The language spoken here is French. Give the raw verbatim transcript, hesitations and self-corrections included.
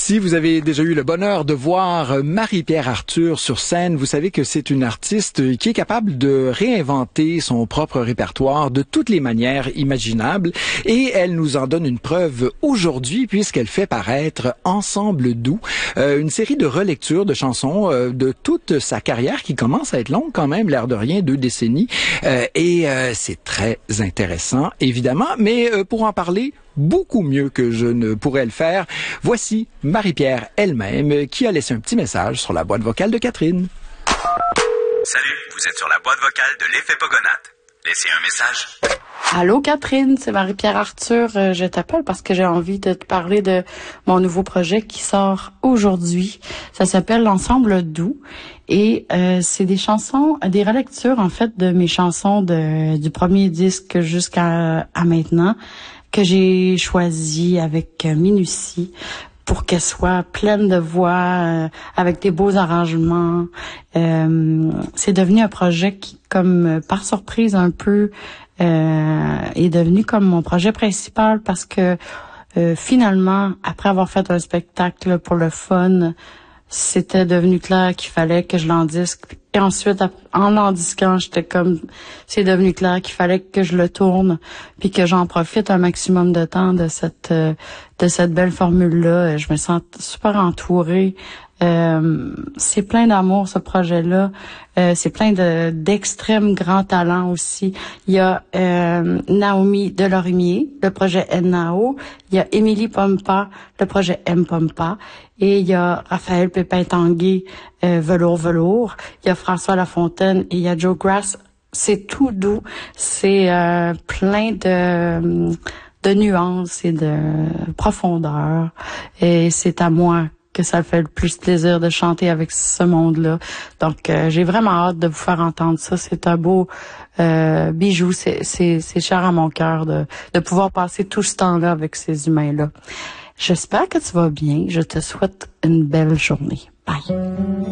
Si vous avez déjà eu le bonheur de voir Marie-Pierre Arthur sur scène, vous savez que c'est une artiste qui est capable de réinventer son propre répertoire de toutes les manières imaginables et elle nous en donne une preuve aujourd'hui puisqu'elle fait paraître Ensemble doux, euh, une série de relectures de chansons euh, de toute sa carrière qui commence à être longue quand même, l'air de rien, deux décennies euh, et euh, c'est très intéressant évidemment, mais euh, pour en parler beaucoup mieux que je ne pourrais le faire, voici Marie-Pierre elle-même qui a laissé un petit message sur la boîte vocale de Catherine. Salut, vous êtes sur la boîte vocale de l'Effet Pogonate. Laissez un message. Allô Catherine, c'est Marie-Pierre Arthur. Euh, je t'appelle parce que j'ai envie de te parler de mon nouveau projet qui sort aujourd'hui. Ça s'appelle L'Ensemble doux et euh, c'est des chansons, des relectures en fait de mes chansons de, du premier disque jusqu'à à maintenant que j'ai choisi avec euh, minutie pour qu'elle soit pleine de voix, euh, avec des beaux arrangements. Euh, c'est devenu un projet qui, comme euh, par surprise un peu, euh, est devenu comme mon projet principal parce que euh, finalement, après avoir fait un spectacle pour le fun, c'était devenu clair qu'il fallait que je l'endisque. Et ensuite, en l'endisquant, j'étais comme, c'est devenu clair qu'il fallait que je le tourne, puis que j'en profite un maximum de temps de cette euh, de cette belle formule-là. Je me sens super entourée. Euh, c'est plein d'amour ce projet-là. Euh, c'est plein de d'extrêmes grands talents aussi. Il y a euh, Naomi Delorimier, le projet N-Nao. Il y a Émilie Pompa, le projet M-Pompa. Et il y a Raphaël Pépin-Tanguay, euh, Velours Velours. Il y a François Lafontaine et il y a Joe Grass. C'est tout doux. C'est euh, plein de de nuances et de profondeur. Et c'est à moi que ça fait le plus plaisir de chanter avec ce monde-là. Donc, euh, j'ai vraiment hâte de vous faire entendre ça. C'est un beau euh, bijou. C'est, c'est, c'est cher à mon cœur de, de pouvoir passer tout ce temps-là avec ces humains-là. J'espère que tu vas bien. Je te souhaite une belle journée. Bye.